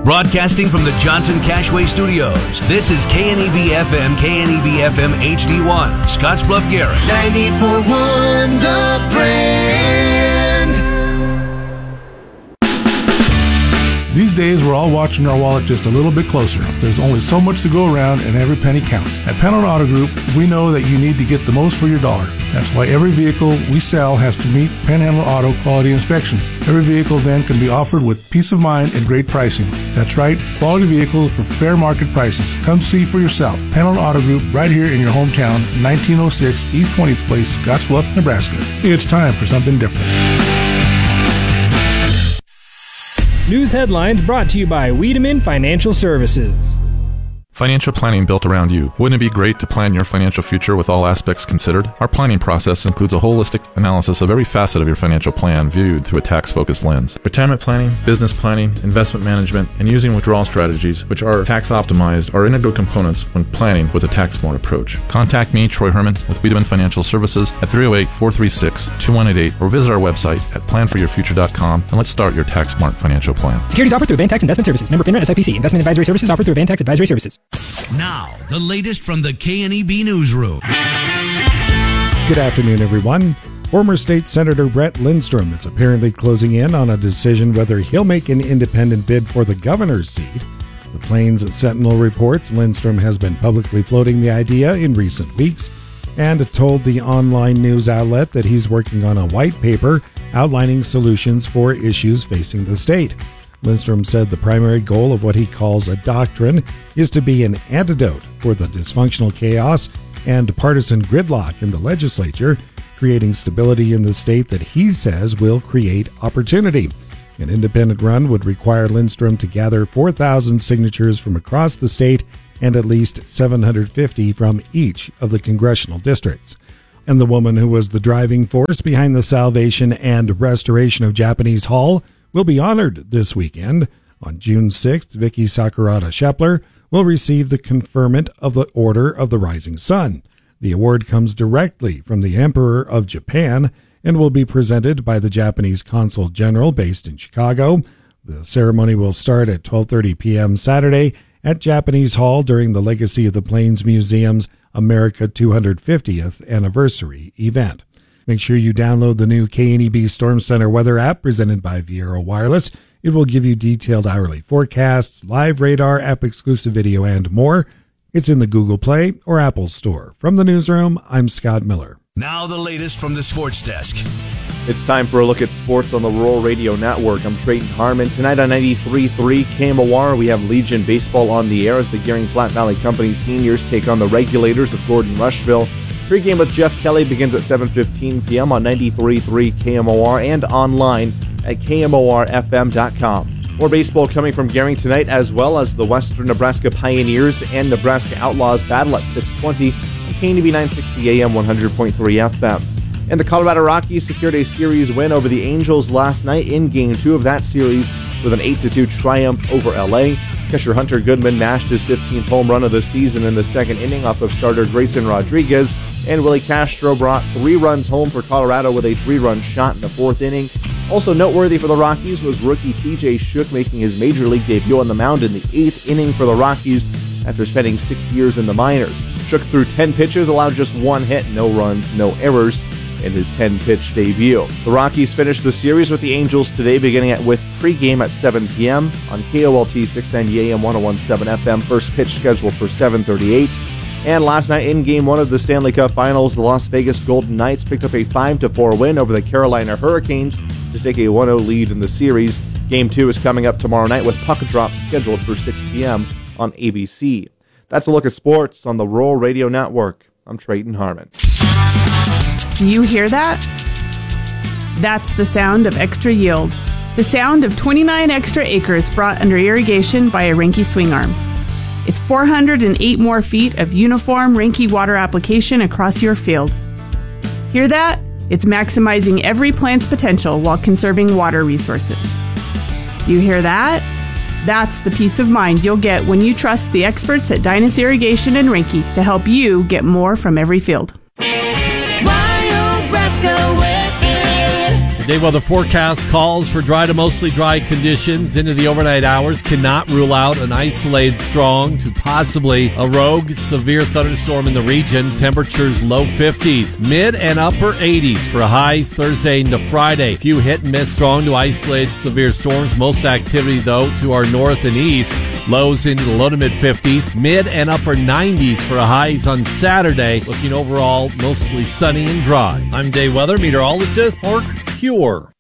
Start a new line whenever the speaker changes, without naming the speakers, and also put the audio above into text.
Broadcasting from the Johnson Cashway Studios, this is KNEB-FM, KNEB-FM HD1, Scottsbluff, Garrett.
94.1 The Brand.
These days, we're all watching our wallet just a little bit closer. There's only so much to go around, and every penny counts. At Panhandle Auto Group, we know that you need to get the most for your dollar. That's why every vehicle we sell has to meet Panhandle Auto quality inspections. Every vehicle then can be offered with peace of mind and great pricing. That's right, quality vehicles for fair market prices. Come see for yourself. Panhandle Auto Group, right here in your hometown, 1906 East 20th Place, Scottsbluff, Nebraska. It's time for something different.
News headlines brought to you by Wiedemann Financial Services.
Financial planning built around you. Wouldn't it be great to plan your financial future with all aspects considered? Our planning process includes a holistic analysis of every facet of your financial plan viewed through a tax-focused lens. Retirement planning, business planning, investment management, and using withdrawal strategies, which are tax-optimized, are integral components when planning with a tax-smart approach. Contact me, Troy Herman, with Wiedemann Financial Services at 308-436-2188 or visit our website at planforyourfuture.com and let's start your tax-smart financial plan.
Securities offered through Bantax Investment Services. Member FINRA SIPC. Investment advisory services offered through Bantax Advisory Services.
Now, the latest from the KNEB Newsroom.
Good afternoon, everyone. Former State Senator Brett Lindstrom is apparently closing in on a decision whether he'll make an independent bid for the governor's seat. The Plains Sentinel reports Lindstrom has been publicly floating the idea in recent weeks and told the online news outlet that he's working on a white paper outlining solutions for issues facing the state. Lindstrom said the primary goal of what he calls a doctrine is to be an antidote for the dysfunctional chaos and partisan gridlock in the legislature, creating stability in the state that he says will create opportunity. An independent run would require Lindstrom to gather 4,000 signatures from across the state and at least 750 from each of the congressional districts. And the woman who was the driving force behind the salvation and restoration of Japanese Hall will be honored this weekend. On June 6th, Vicky Sakurada Shepler will receive the conferment of the Order of the Rising Sun. The award comes directly from the Emperor of Japan and will be presented by the Japanese Consul General based in Chicago. The ceremony will start at 12:30 p.m. Saturday at Japanese Hall during the Legacy of the Plains Museum's America 250th Anniversary event. Make sure you download the new KNEB Storm Center weather app presented by Viera Wireless. It will give you detailed hourly forecasts, live radar, app-exclusive video, and more. It's in the Google Play or Apple Store. From the newsroom, I'm Scott Miller.
Now the latest from the sports desk.
It's time for a look at sports on the Rural Radio Network. I'm Trayton Harmon. Tonight on 93.3 KMOR, we have Legion Baseball on the air as the Gearing Platte Valley Company seniors take on the Regulators of Gordon Rushville. Pre-game with Jeff Kelly begins at 7:15 p.m. on 93.3 KMOR and online at KMORFM.com. More baseball coming from Gearing tonight, as well as the Western Nebraska Pioneers and Nebraska Outlaws battle at 6:20 on KNEB 960 AM 100.3 FM. And the Colorado Rockies secured a series win over the Angels last night in Game 2 of that series with an 8-2 triumph over LA. Catcher Hunter Goodman mashed his 15th home run of the season in the second inning off of starter Grayson Rodriguez, and Willie Castro brought 3 runs home for Colorado with a 3-run shot in the 4th inning. Also noteworthy for the Rockies was rookie TJ Shook making his major league debut on the mound in the 8th inning for the Rockies after spending 6 years in the minors. Shook threw 10 pitches, allowed just 1 hit, no runs, no errors in his 10-pitch debut. The Rockies finished the series with the Angels today, beginning with pregame at 7 p.m. on KOLT 690 AM 101.7 FM. First pitch scheduled for 7:38. And last night in Game 1 of the Stanley Cup Finals, the Las Vegas Golden Knights picked up a 5-4 win over the Carolina Hurricanes to take a 1-0 lead in the series. Game 2 is coming up tomorrow night with puck drop scheduled for 6 p.m. on ABC. That's a look at sports on the Rural Radio Network. I'm Trayton Harmon.
You hear that? That's the sound of extra yield. The sound of 29 extra acres brought under irrigation by a Reinke swing arm. It's 408 more feet of uniform Reinke water application across your field. Hear that? It's maximizing every plant's potential while conserving water resources. You hear that? That's the peace of mind you'll get when you trust the experts at Dynas Irrigation and Reinke to help you get more from every field.
Wyobraska with you.
Day weather forecast calls for dry to mostly dry conditions into the overnight hours. Cannot rule out an isolated strong to possibly a rogue severe thunderstorm in the region. Temperatures low 50s, mid and upper 80s for highs Thursday into Friday. Few hit and miss strong to isolated severe storms. Most activity though to our north and east. Lows into the low to mid 50s, mid and upper 90s for highs on Saturday. Looking overall mostly sunny and dry. I'm day weather meteorologist Mark Cure.